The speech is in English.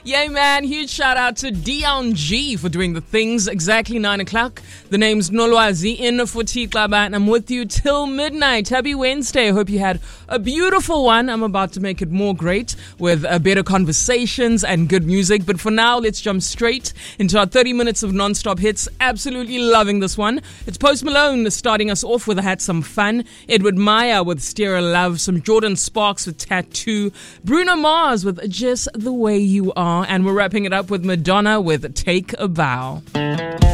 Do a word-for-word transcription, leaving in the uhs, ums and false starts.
Yay, man. Huge shout out to Dion G for doing the things. Exactly nine o'clock. The name's Nolwazi in for Tiklaba, and I'm with you till midnight. Happy Wednesday. I hope you had a beautiful one. I'm about to make it more great with uh, better conversations and good music. But for now, let's jump straight into our thirty minutes of non-stop hits. Absolutely loving this one. It's Post Malone starting us off with Had Some Fun. Edward Maya with Steer a Love. Some Jordan Sparks with Tattoo. Bruno Mars with Just the Way You Are. And we're wrapping it up with Madonna with Take a Bow.